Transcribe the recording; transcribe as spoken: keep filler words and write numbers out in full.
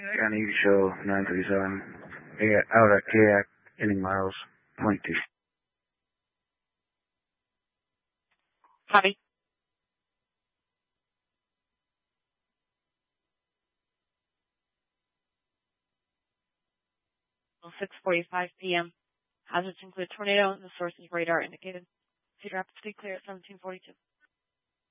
County show nine thirty-seven. Out at K A C, ending miles, twenty-two. Copy. six forty-five p.m. Hazards include tornado and the source is radar indicated. Cedar Rapids, stay clear at seventeen forty-two.